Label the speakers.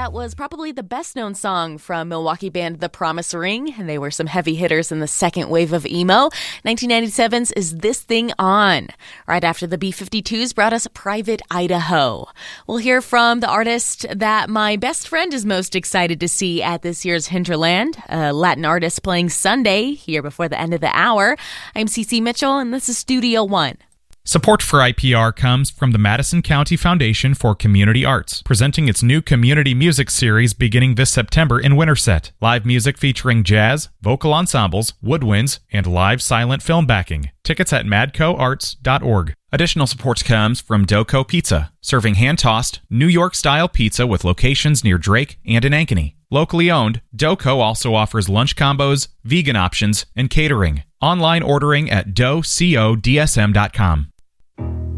Speaker 1: That was probably the best-known song from Milwaukee band The Promise Ring, and they were some heavy hitters in the second wave of emo. 1997's Is This Thing On? Right after the B-52s brought us Private Idaho. We'll hear from the artist that my best friend is most excited to see at this year's Hinterland, a Latin artist playing Sunday here before the end of the hour. I'm Cece Mitchell, and this is Studio One.
Speaker 2: Support for IPR comes from the Madison County Foundation for Community Arts, presenting its new community music series beginning this September in Winterset. Live music featuring jazz, vocal ensembles, woodwinds, and live silent film backing. Tickets at madcoarts.org. Additional support comes from Doco Pizza, serving hand-tossed, New York-style pizza with locations near Drake and in Ankeny. Locally owned, Doco also offers lunch combos, vegan options, and catering. Online ordering at docodsm.com.